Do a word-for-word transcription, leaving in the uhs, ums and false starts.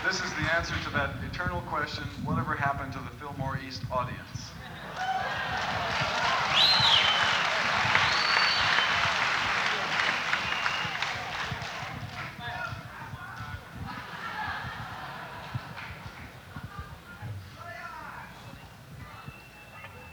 This is the answer to that eternal question, whatever happened to the Fillmore East audience?